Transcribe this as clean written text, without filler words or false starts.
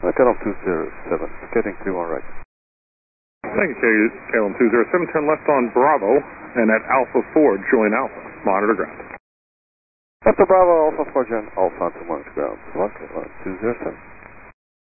KLM 207, getting 31 right. Thank you, KLM 207, turn left on Bravo, and at Alpha 4, join Alpha, monitor ground. Alpha Bravo, Alpha 4, join Alpha to monitor ground. KLM 207.